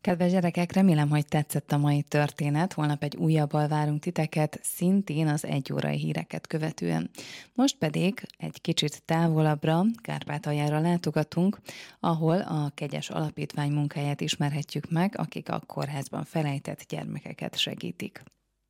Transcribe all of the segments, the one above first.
Kedves gyerekek, remélem, hogy tetszett a mai történet. Holnap egy újabbal várunk titeket, szintén az 1 órai híreket követően. Most pedig egy kicsit távolabbra, Kárpátaljára látogatunk, ahol a Kegyes Alapítvány munkáját ismerhetjük meg, akik a kórházban felejtett gyermekeket segítik.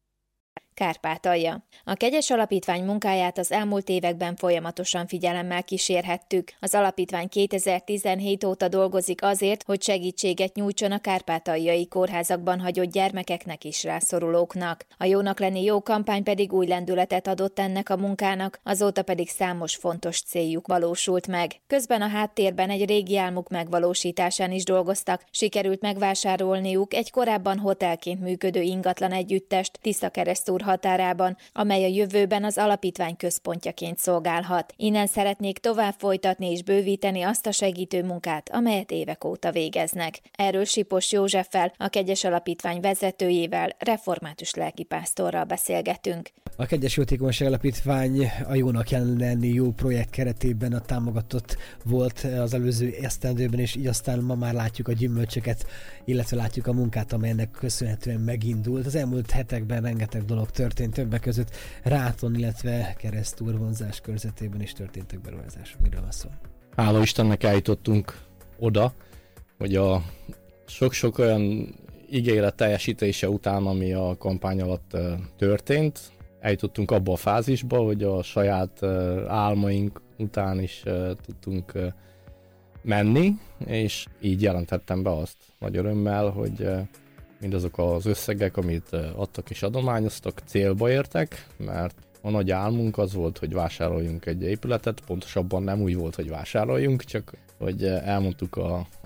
Kárpátalja. A Kegyes Alapítvány munkáját az elmúlt években folyamatosan figyelemmel kísérhettük. Az alapítvány 2017 óta dolgozik azért, hogy segítséget nyújtson a kárpátaljai kórházakban hagyott gyermekeknek is rászorulóknak. A Jónak lenni jó kampány pedig új lendületet adott ennek a munkának, azóta pedig számos fontos céljuk valósult meg. Közben a háttérben egy régi álmuk megvalósításán is dolgoztak, sikerült megvásárolniuk egy korábban hotelként működő ingatlan együttest Tiszakeresztúr határában, amely a jövőben az alapítvány központjaként szolgálhat. Innen szeretnék tovább folytatni és bővíteni azt a segítő munkát, amelyet évek óta végeznek. Erről Sipos Józseffel, a Kegyes Alapítvány vezetőjével, református lelkipásztorral beszélgetünk. A Kegyes Jótékonyság Alapítvány a Jónak lenni jó projekt keretében a támogatott volt az előző esztendőben, és így aztán ma már látjuk a gyümölcsöket, illetve látjuk a munkát, amelynek köszönhetően megindult. Az elmúlt hetekben rengeteg dolog történt, többek között Ráton, illetve Keresztúrvonzás körzetében is történtek beruházások. Miről van szó? Hála Istennek eljutottunk oda, hogy a sok-sok olyan ígéret teljesítése után, ami a kampány alatt történt, eljutottunk abba a fázisba, hogy a saját álmaink után is tudtunk menni, és így jelentettem be azt nagy örömmel, hogy mindazok az összegek, amit adtak és adományoztak, célba értek, mert a nagy álmunk az volt, hogy vásároljunk egy épületet, pontosabban nem úgy volt, hogy vásároljunk, csak hogy elmondtuk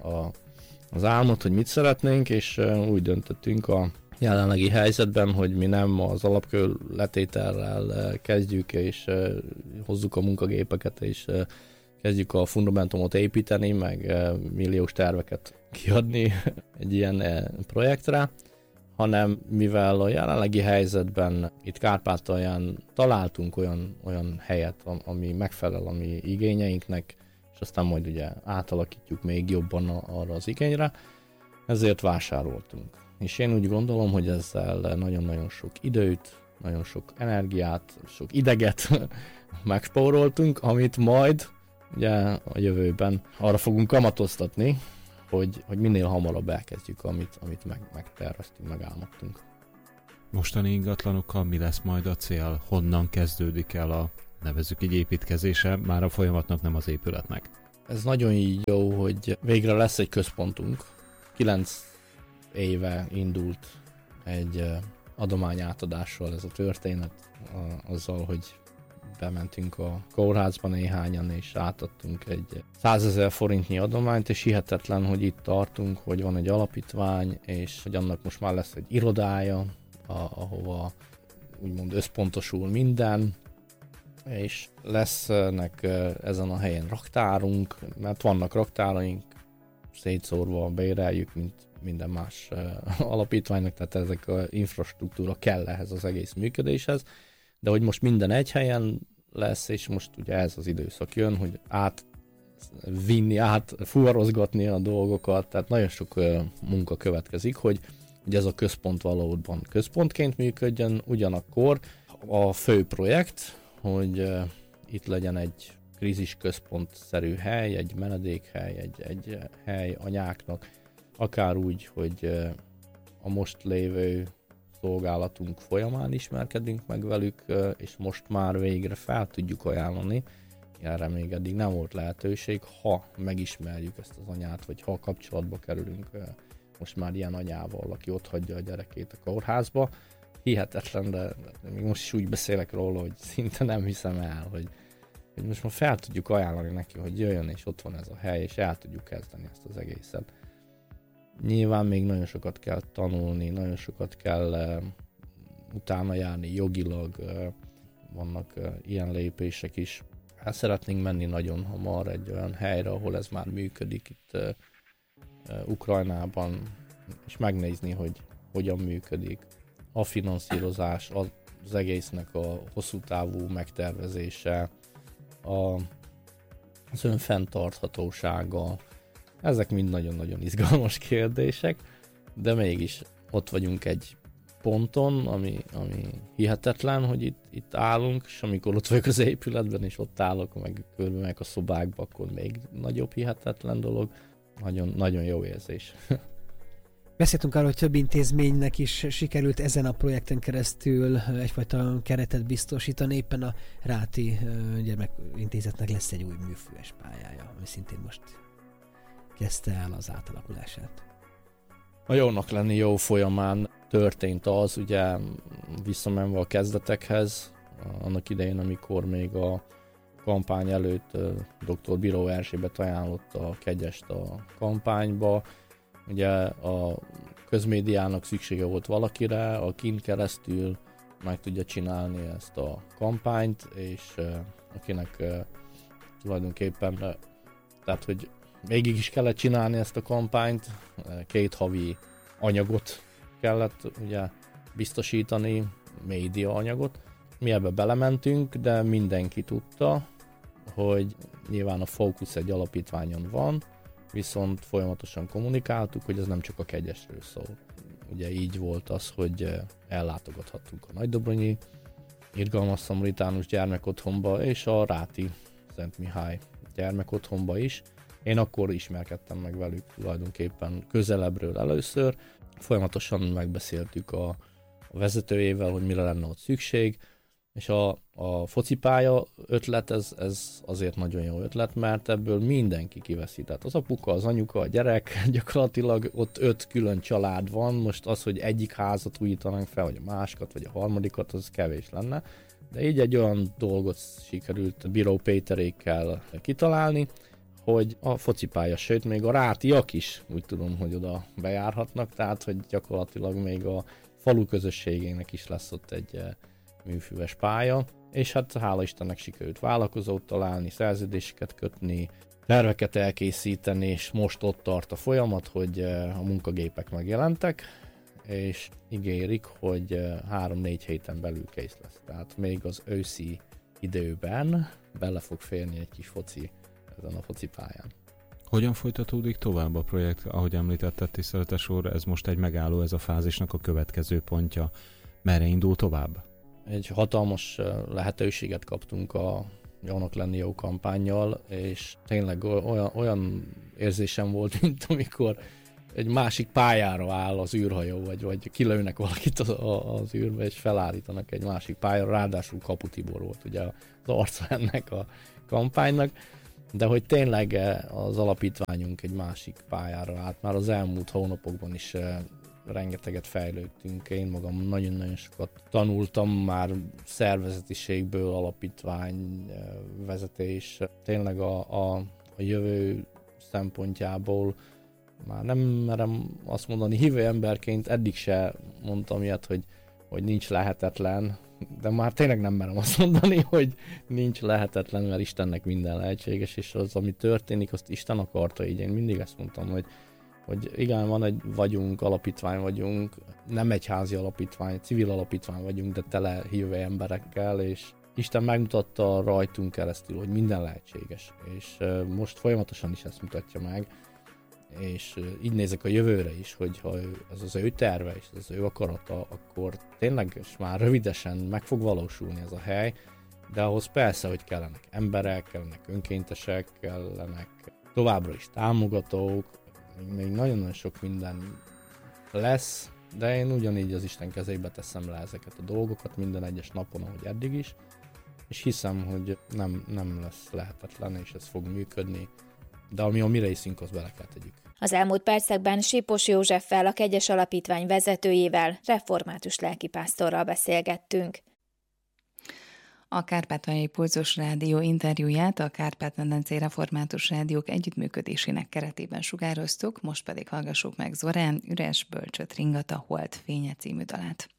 az álmot, hogy mit szeretnénk, és úgy döntöttünk a jelenlegi helyzetben, hogy mi nem az alapkő letétellel kezdjük, és hozzuk a munkagépeket, és kezdjük a fundamentumot építeni, meg milliós terveket kiadni egy ilyen projektre, hanem mivel a jelenlegi helyzetben itt Kárpátalján találtunk olyan helyet, ami megfelel a mi igényeinknek, és aztán majd ugye átalakítjuk még jobban arra az igényre, ezért vásároltunk. És én úgy gondolom, hogy ezzel nagyon-nagyon sok időt, nagyon sok energiát, sok ideget megspóroltunk, amit majd ugye a jövőben arra fogunk kamatoztatni, hogy minél hamarabb elkezdjük, amit megterveztünk, megálmodtunk. Mostani ingatlanokkal mi lesz majd a cél? Honnan kezdődik el a, nevezzük így, építkezése, már a folyamatnak, nem az épületnek? Ez nagyon így jó, hogy végre lesz egy központunk. 9 éve indult egy adományátadással ez a történet, azzal, hogy bementünk a kórházba néhányan, és átadtunk egy 100 000 forintnyi adományt, és hihetetlen, hogy itt tartunk, hogy van egy alapítvány, és hogy annak most már lesz egy irodája, ahova úgymond összpontosul minden, és lesznek ezen a helyen raktárunk, mert vannak raktáraink, szétszórva béreljük, mint minden más alapítványnak, tehát ezek az infrastruktúra kell ehhez az egész működéshez, de hogy most minden egy helyen lesz, és most ugye ez az időszak jön, hogy fuvarozgatni a dolgokat, tehát nagyon sok munka következik, hogy ez a központ valóban központként működjön, ugyanakkor a fő projekt, hogy itt legyen egy krízisközpontszerű hely, egy menedékhely, egy hely anyáknak, akár úgy, hogy a most lévő szolgálatunk folyamán ismerkedünk meg velük, és most már végre fel tudjuk ajánlani. Erre még eddig nem volt lehetőség, ha megismerjük ezt az anyát, vagy ha kapcsolatba kerülünk most már ilyen anyával, aki ott hagyja a gyerekét a kórházba. Hihetetlen, de még most is úgy beszélek róla, hogy szinte nem hiszem el, hogy most már fel tudjuk ajánlani neki, hogy jöjjön, és ott van ez a hely, és el tudjuk kezdeni ezt az egészet. Nyilván még nagyon sokat kell tanulni, nagyon sokat kell utána járni jogilag, vannak ilyen lépések is. El szeretnénk menni nagyon hamar egy olyan helyre, ahol ez már működik itt Ukrajnában, és megnézni, hogy hogyan működik. A finanszírozás, az egésznek a hosszú távú megtervezése, az önfenntarthatósága, ezek mind nagyon-nagyon izgalmas kérdések, de mégis ott vagyunk egy ponton, ami hihetetlen, hogy itt állunk, és amikor ott vagyok az épületben, és ott állok, meg körbe meg a szobákba, akkor még nagyobb hihetetlen dolog. Nagyon, nagyon jó érzés. Beszéltünk arról, hogy több intézménynek is sikerült ezen a projekten keresztül egyfajta keretet biztosítani. Éppen a Ráti Gyermekintézetnek lesz egy új műfüves pályája, ami szintén most kezdte el az átalakulását. A Jónak lenni jó folyamán történt az, ugye visszamenve a kezdetekhez, annak idején, amikor még a kampány előtt dr. Bíró Erzsébet ajánlotta a Kegyest a kampányba. Ugye a közmédiának szüksége volt valakire, akin keresztül meg tudja csinálni ezt a kampányt, és akinek tulajdonképpen, tehát hogy végig is kellett csinálni ezt a kampányt, 2 havi anyagot kellett ugye biztosítani, média anyagot. Mi ebbe belementünk, de mindenki tudta, hogy nyilván a fókusz egy alapítványon van, viszont folyamatosan kommunikáltuk, hogy ez nem csak a Kegyesről szól. Ugye így volt az, hogy ellátogathattunk a Nagydobronyi Irgalmas Szamaritánus gyermekotthonba és a Ráti Szent Mihály gyermekotthonba is. Én akkor ismerkedtem meg velük tulajdonképpen közelebbről először. Folyamatosan megbeszéltük a vezetőjével, hogy mire lenne ott szükség, és a focipálya ötlet, ez azért nagyon jó ötlet, mert ebből mindenki kiveszi. Tehát az apuka, az anyuka, a gyerek, gyakorlatilag ott 5 külön család van. Most az, hogy egyik házat újítanánk fel, vagy a másikat, vagy a harmadikat, az kevés lenne. De így egy olyan dolgot sikerült Bíró Péterékkel kitalálni, hogy a focipálya, sőt még a rátiak is úgy tudom, hogy oda bejárhatnak, tehát hogy gyakorlatilag még a falu közösségének is lesz ott egy műfüves pálya, és hát hála Istennek sikerült vállalkozót találni, szerződéseket kötni, terveket elkészíteni, és most ott tart a folyamat, hogy a munkagépek megjelentek, és ígérik, hogy 3-4 héten belül kész lesz. Tehát még az őszi időben bele fog férni egy kis foci ezen a focipályán. Hogyan folytatódik tovább a projekt? Ahogy említetted, tiszteletes úr, ez most egy megálló, ez a fázisnak a következő pontja. Merre indul tovább? Egy hatalmas lehetőséget kaptunk a Jónak lenni jó kampánnyal, és tényleg olyan érzésem volt, mint amikor egy másik pályára áll az űrhajó, vagy kilőnek valakit az űrbe, és felállítanak egy másik pályára, ráadásul Kapu Tibor volt ugye az arca ennek a kampánynak, de hogy tényleg az alapítványunk egy másik pályára állt. Már az elmúlt hónapokban is rengeteget fejlődtünk. Én magam nagyon-nagyon sokat tanultam már szervezetiségből, alapítvány, vezetés. Tényleg a jövő szempontjából már nem merem azt mondani, hívő emberként eddig se mondtam ilyet, hogy nincs lehetetlen, de már tényleg nem merem azt mondani, hogy nincs lehetetlen, mert Istennek minden lehetséges, és az, ami történik, azt Isten akarta így. Én mindig ezt mondtam, hogy igen, alapítvány vagyunk, nem egyházi alapítvány, civil alapítvány vagyunk, de tele hívő emberekkel, és Isten megmutatta rajtunk keresztül, hogy minden lehetséges, és most folyamatosan is ezt mutatja meg, és így nézek a jövőre is, hogy ha ez az ő terve és ez az ő akarata, akkor tényleg már rövidesen meg fog valósulni ez a hely, de ahhoz persze, hogy kellenek emberek, kellenek önkéntesek, kellenek továbbra is támogatók, még nagyon-nagyon sok minden lesz, de én ugyanígy az Isten kezébe teszem le ezeket a dolgokat minden egyes napon, ahogy eddig is, és hiszem, hogy nem lesz lehetetlen, és ez fog működni, de ami a mi részünk, az bele kell tegyük. Az elmúlt percekben Sipos Józseffel, a Kegyes Alapítvány vezetőjével, református lelkipásztorral beszélgettünk. A Kárpátaljai Pulzus Rádió interjúját a Kárpát-medencei Református Rádiók együttműködésének keretében sugároztuk, most pedig hallgassuk meg Zorán Üres bölcsöt ringata Holdfénye című dalát.